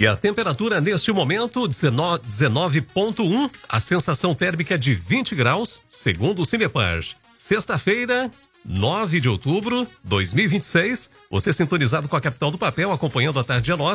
E a temperatura neste momento, 19,1. A sensação térmica de 20 graus, segundo o Cimepar. Sexta-feira, 9 de outubro de 2026. Você sintonizado com a Capital do Papel, acompanhando a Tarde é Nossa.